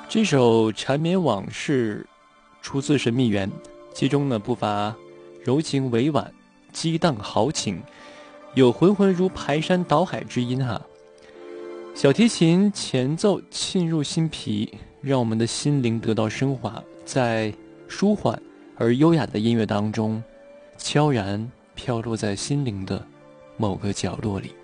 这首缠绵往事出自神秘园，其中呢不乏柔情委婉、激荡豪情，有浑浑如排山倒海之音哈。小提琴前奏沁入心脾，让我们的心灵得到升华，在舒缓而优雅的音乐当中，悄然飘落在心灵的某个角落里。